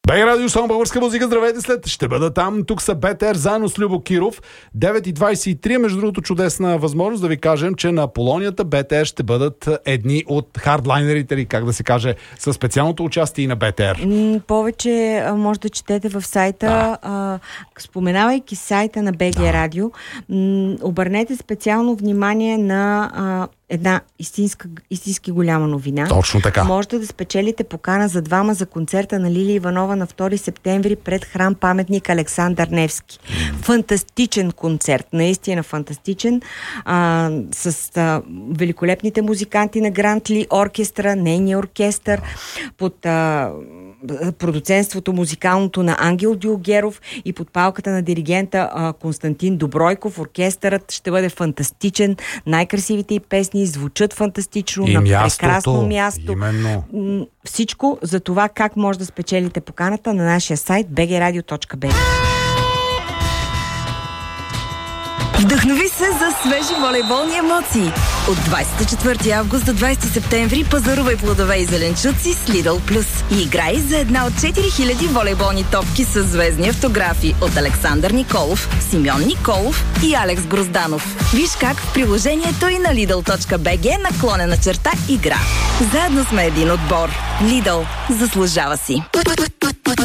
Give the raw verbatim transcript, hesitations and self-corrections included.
БГ Радио, само българска музика, здравейте след. Ще бъда там. Тук са БТР заедно с Любо Киров. девет и двайсет и три, между другото чудесна възможност да ви кажем, че на Полонията БТР ще бъдат едни от хардлайнерите, или как да се каже, със специалното участие и на БТР. М- повече а, може да четете в сайта. Да. А, споменавайки сайта на БГ да. Радио, м- обърнете специално внимание на а, една истинска, истински голяма новина. Точно така. Можете да спечелите покана за двама за концерта на Лили Иванова на втори септември пред храм паметник Александър Невски. Mm. Фантастичен концерт, наистина фантастичен, а, с а, великолепните музиканти на Гранд Ли оркестра, нейния оркестър, под а, продуцентството музикалното на Ангел Дюлгеров и под палката на диригента а, Константин Добройков. Оркестърът ще бъде фантастичен, най-красивите и песни звучат фантастично, и на мястото, прекрасно място. Именно. Всичко за това как може да спечелите поканата на нашия сайт би джи радио точка би джи. Вдъхнови се за свежи волейболни емоции. От двайсет и четвърти август до двайсети септември пазарувай плодове и зеленчуци с Lidl Plus и играй за една от четири хиляди волейболни топки с звездни автографи от Александър Николов, Симеон Николов и Алекс Грозданов. Виж как в приложението и на Lidl точка би джи наклонена черта игра. Заедно сме един отбор. Lidl заслужава си.